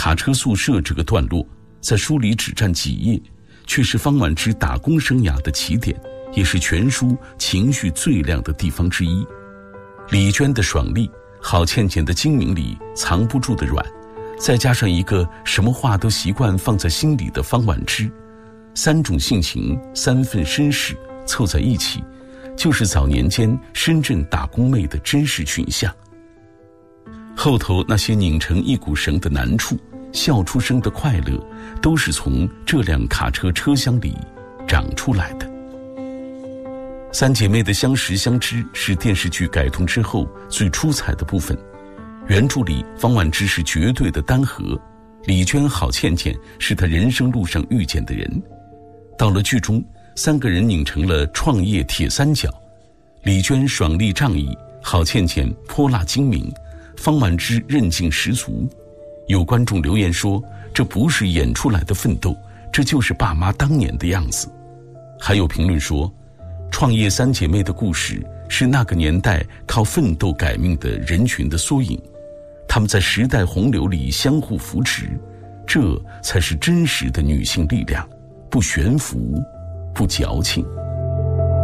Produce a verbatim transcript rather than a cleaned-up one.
卡车宿舍这个段落，在书里只占几页，却是方婉之打工生涯的起点，也是全书情绪最亮的地方之一。李娟的爽利，郝倩倩的精明里藏不住的软，再加上一个什么话都习惯放在心里的方婉之，三种性情，三份身世凑在一起，就是早年间深圳打工妹的真实群像。后头那些拧成一股绳的难处，笑出声的快乐，都是从这辆卡车车厢里长出来的。三姐妹的相识相知是电视剧改动之后最出彩的部分。原著里方婉之是绝对的单核，李娟、郝倩倩是她人生路上遇见的人。到了剧中，三个人拧成了创业铁三角，李娟爽利仗义，郝倩倩泼辣精明，方婉之韧劲十足。有观众留言说，这不是演出来的奋斗，这就是爸妈当年的样子。还有评论说，创业三姐妹的故事是那个年代靠奋斗改命的人群的缩影，她们在时代洪流里相互扶持，这才是真实的女性力量，不悬浮，不矫情。